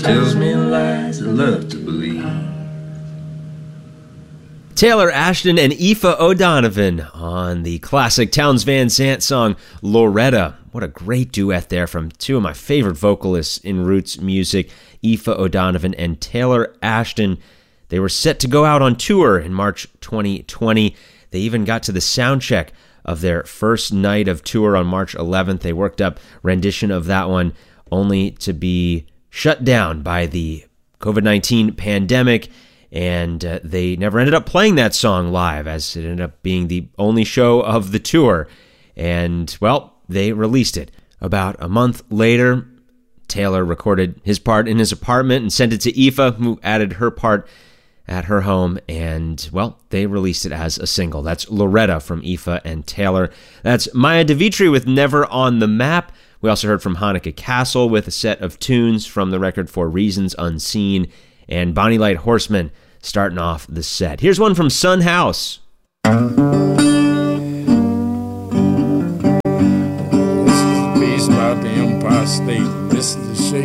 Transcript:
tells me lies I love to believe. Taylor Ashton and Aoife O'Donovan on the classic Townes Van Zandt song Loretta. What a great duet there from two of my favorite vocalists in roots music, Aoife O'Donovan and Taylor Ashton. They were set to go out on tour in March 2020. They even got to the sound check of their first night of tour on March 11th. They worked up rendition of that one only to be shut down by the COVID-19 pandemic. And they never ended up playing that song live, as it ended up being the only show of the tour. And, well, they released it. About a month later, Taylor recorded his part in his apartment and sent it to Aoife, who added her part at her home. And, well, they released it as a single. That's Loretta from Aoife and Taylor. That's Maya DeVitri with Never on the Map. We also heard from Hanukkah Castle with a set of tunes from the record For Reasons Unseen. And Bonnie Light Horseman starting off the set. Here's one from Son House. This is a piece about the Empire State. This is the shape